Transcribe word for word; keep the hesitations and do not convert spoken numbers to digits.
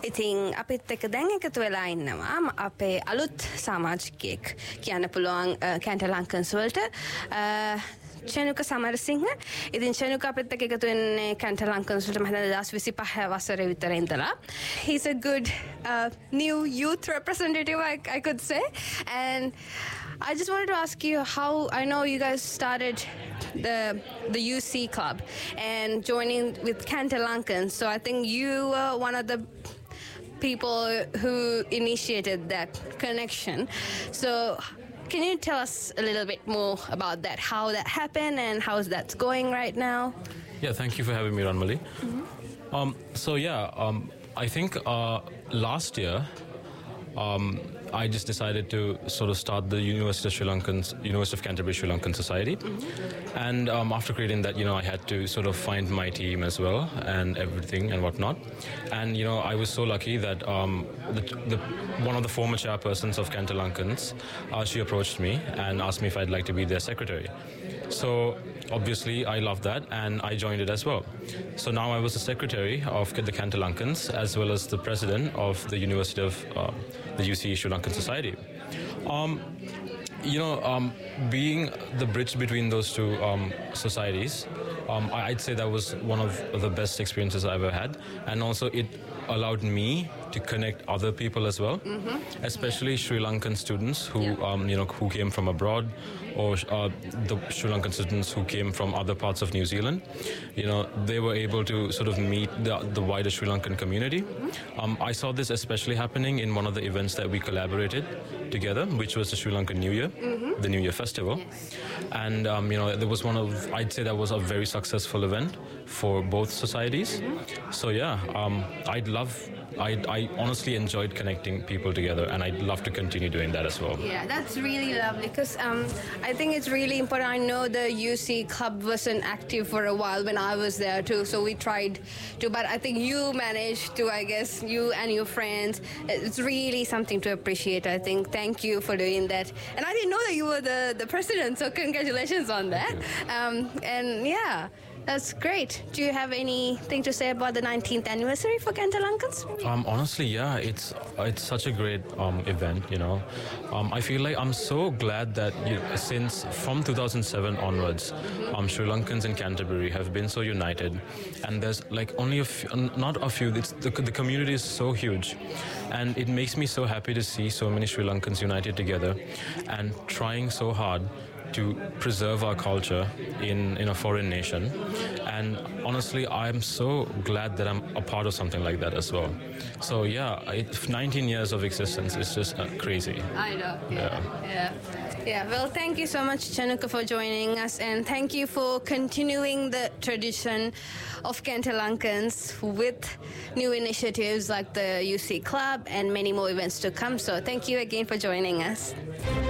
ඉතින් අපිත් එක්ක දැන් එකතු වෙලා ඉන්නවා අපේ අලුත් සමාජිකයෙක් කියන්න පුළුවන් කැන්ටර් ලංකන්ස් වලට චනුක සමරසිංහ. ඉතින් චනුක අපිත් එක්ක එකතු වෙන්නේ කැන්ටර් ලංකන්ස් වලට මම හිතන්නේ දෙදාස් විසිපහ වසරේ විතර ඉඳලා. He's a good uh, new youth representative, I, I could say. And I just wanted to ask you how, I know you guys started the the U C club and joining with Kantha Lankans. So I think you were one of the people who initiated that connection. So can you tell us a little bit more about that, how that happened and how's that going right now? Yeah, thank you for having me, Ranmali. Mm-hmm. Um, so yeah, um, I think uh, last year, um, I just decided to sort of start the University of Sri Lankan's University of Canterbury Sri Lankan Society, mm-hmm. and um, after creating that, you know, I had to sort of find my team as well and everything and whatnot. And you know, I was so lucky that um, the, the one of the former chairpersons of Kantha Lankans, uh, she approached me and asked me if I'd like to be their secretary. So obviously, I loved that, and I joined it as well. So now I was the secretary of the Kantha Lankans as well as the president of the University of uh, the U C Sri Lankan Society. Um, you know, um, being the bridge between those two um, societies, um, I'd say that was one of the best experiences I ever had, and also it allowed me to connect other people as well, mm-hmm. especially Sri Lankan students who, yeah. um, you know, who came from abroad, or uh, the Sri Lankan students who came from other parts of New Zealand. You know, they were able to sort of meet the, the wider Sri Lankan community. Mm-hmm. Um, I saw this especially happening in one of the events that we collaborated together, which was the Sri Lankan New Year, mm-hmm. the New Year Festival. Yes. And, um, you know, there was one of, I'd say that was a very successful event for both societies. Mm-hmm. So, yeah, um, I'd love I, I honestly enjoyed connecting people together, and I'd love to continue doing that as well. Yeah, that's really lovely, because um, I think it's really important. I know the U C club wasn't active for a while when I was there too, so we tried to, but I think you managed to, I guess, you and your friends. It's really something to appreciate, I think. Thank you for doing that. And I didn't know that you were the, the president, so congratulations on that. Um, and yeah. That's great. Do you have anything to say about the nineteenth anniversary for Kantha Lankans? Um, honestly, yeah, it's it's such a great um, event, you know. Um, I feel like I'm so glad that you, since from two thousand seven onwards, mm-hmm. um, Sri Lankans in Canterbury have been so united. And there's like only a few, not a few, it's, the, the community is so huge. And it makes me so happy to see so many Sri Lankans united together and trying so hard to preserve our culture in, in a foreign nation. And honestly, I'm so glad that I'm a part of something like that as well. So yeah, it, nineteen years of existence is just uh, crazy. I know. Yeah. yeah. Yeah. Yeah. Well, thank you so much, Chanuka, for joining us, and thank you for continuing the tradition of Kantha Lankans with new initiatives like the U C Club and many more events to come. So thank you again for joining us.